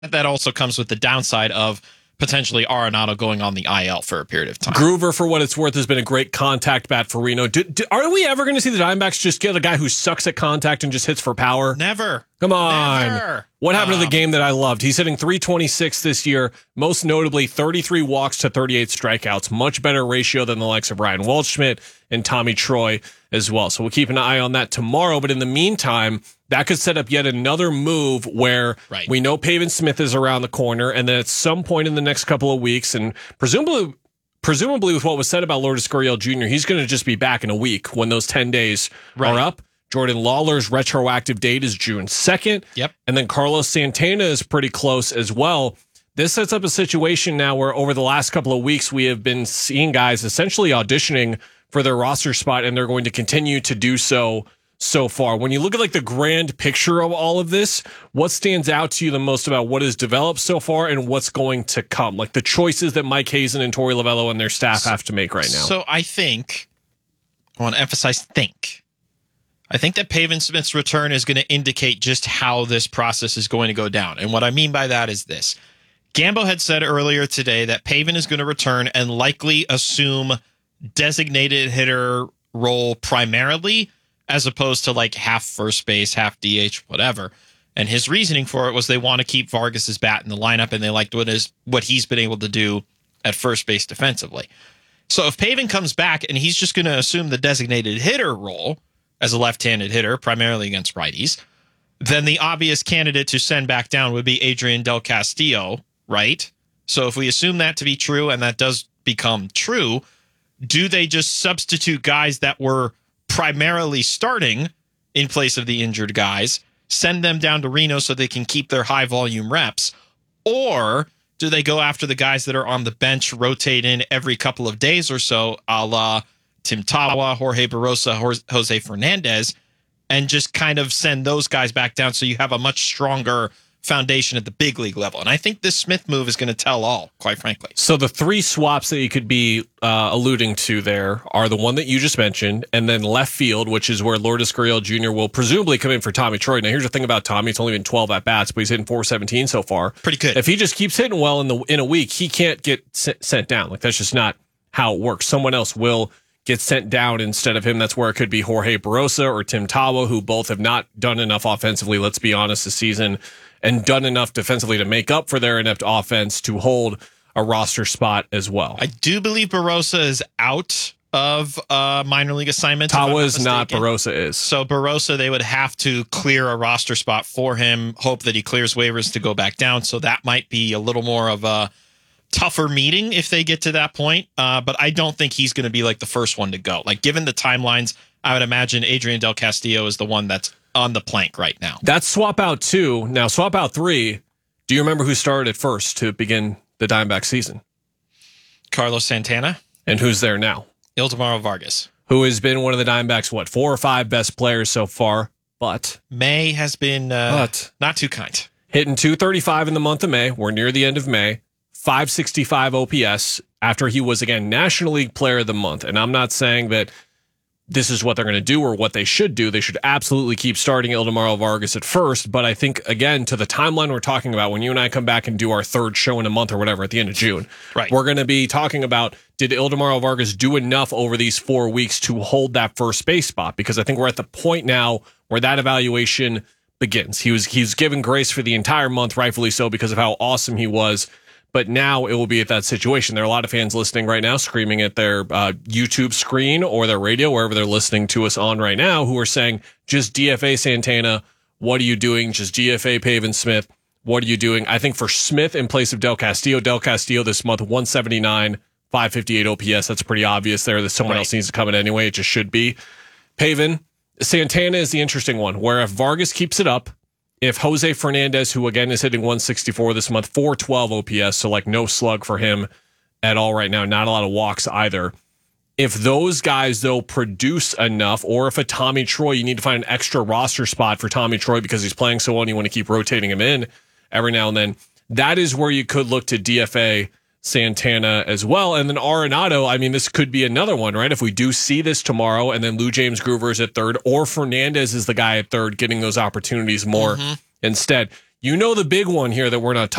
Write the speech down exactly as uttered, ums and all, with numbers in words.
that also comes with the downside of potentially Arenado going on the I L for a period of time. Groover, for what it's worth, has been a great contact bat for Reno. Do, do, are we ever going to see the Diamondbacks just get a guy who sucks at contact and just hits for power? Never. Come on. Never. What happened um, to the game that I loved? He's hitting three twenty-six this year, most notably thirty-three walks to thirty-eight strikeouts. Much better ratio than the likes of Ryan Waldschmidt and Tommy Troy as well. So we'll keep an eye on that tomorrow. But in the meantime, that could set up yet another move where right. we know Pavin Smith is around the corner, and then at some point in the next couple of weeks, and presumably presumably with what was said about Lourdes Gurriel Junior, he's going to just be back in a week when those ten days right. are up. Jordan Lawler's retroactive date is June second. Yep. And then Carlos Santana is pretty close as well. This sets up a situation now where over the last couple of weeks, we have been seeing guys essentially auditioning for their roster spot, and they're going to continue to do so so far. When you look at like the grand picture of all of this, what stands out to you the most about what has developed so far and what's going to come? Like the choices that Mike Hazen and Torey Lovello and their staff have to make right now. So I think, I want to emphasize think. I think that Pavin Smith's return is going to indicate just how this process is going to go down. And what I mean by that is this. Gambo had said earlier today that Pavin is going to return and likely assume designated hitter role primarily, as opposed to like half first base, half D H, whatever. And his reasoning for it was they want to keep Vargas's bat in the lineup, and they liked what is what he's been able to do at first base defensively. So if Pavin comes back and he's just going to assume the designated hitter role as a left-handed hitter, primarily against righties, then the obvious candidate to send back down would be Adrian Del Castillo, right? So if we assume that to be true, and that does become true, do they just substitute guys that were primarily starting in place of the injured guys, send them down to Reno so they can keep their high-volume reps, or do they go after the guys that are on the bench, rotate in every couple of days or so, a la Tim Tawa, Jorge Barosa, Jose Fernandez, and just kind of send those guys back down so you have a much stronger foundation at the big league level? And I think this Smith move is going to tell all, quite frankly. So the three swaps that you could be uh, alluding to there are the one that you just mentioned, and then left field, which is where Lourdes Gurriel Junior will presumably come in for Tommy Troy. Now, here's the thing about Tommy. It's only been twelve at-bats, but he's hitting four seventeen so far. Pretty good. If he just keeps hitting well in the in a week, he can't get sent down. Like, that's just not how it works. Someone else will get sent down instead of him. That's where it could be Jorge Barosa or Tim Tawa, who both have not done enough offensively, let's be honest, this season, and done enough defensively to make up for their inept offense to hold a roster spot as well. I do believe Barosa is out of uh, minor league assignment. Tawa is not, Barosa is. So Barosa, they would have to clear a roster spot for him, hope that he clears waivers to go back down. So that might be a little more of a tougher meeting if they get to that point. Uh, but I don't think he's going to be like the first one to go. Like, given the timelines, I would imagine Adrian Del Castillo is the one that's on the plank right now. That's swap out two. Now, swap out three. Do you remember who started at first to begin the Diamondback season? Carlos Santana. And who's there now? Ildemaro Vargas, who has been one of the Diamondbacks, what, four or five best players so far. But May has been uh, but, not too kind. Hitting two thirty-five in the month of May. We're near the end of May. five sixty-five O P S after he was, again, National League Player of the Month. And I'm not saying that this is what they're going to do or what they should do. They should absolutely keep starting Ildemaro Vargas at first. But I think, again, to the timeline we're talking about, when you and I come back and do our third show in a month or whatever at the end of June, right, we're going to be talking about, did Ildemaro Vargas do enough over these four weeks to hold that first base spot? Because I think we're at the point now where that evaluation begins. He was he's given grace for the entire month, rightfully so, because of how awesome he was. But now it will be at that situation. There are a lot of fans listening right now, screaming at their uh, YouTube screen or their radio, wherever they're listening to us on right now, who are saying, just D F A Santana. What are you doing? Just D F A Pavin Smith. What are you doing? I think for Smith in place of Del Castillo, Del Castillo this month, one seventy-nine, five fifty-eight O P S. That's pretty obvious there that someone right. else needs to come in anyway. It just should be. Pavin, Santana is the interesting one, where if Vargas keeps it up, if Jose Fernandez, who again is hitting one sixty-four this month, four twelve O P S, so like no slug for him at all right now, not a lot of walks either. If those guys, though, produce enough, or if a Tommy Troy, you need to find an extra roster spot for Tommy Troy because he's playing so well and you want to keep rotating him in every now and then, that is where you could look to D F A Santana as well. And then Arenado, I mean, this could be another one, right? If we do see this tomorrow and then Lou James Groover is at third, or Fernandez is the guy at third getting those opportunities more mm-hmm. instead, You know the big one here that we're not